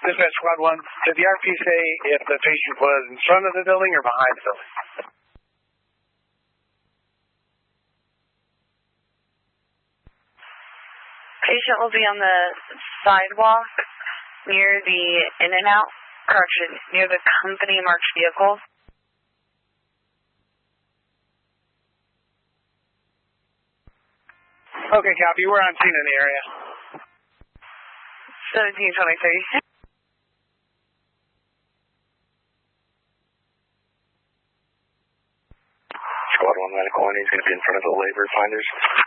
Dispatch Squad 1, did the RP say if the patient was in front of the building or behind the building? Patient will be on the sidewalk near the In-N-Out, correction, near the company marked vehicles. Okay, copy. We're on scene in the area. 1723. Squad 1 medical 1 is going to be in front of the labor finders.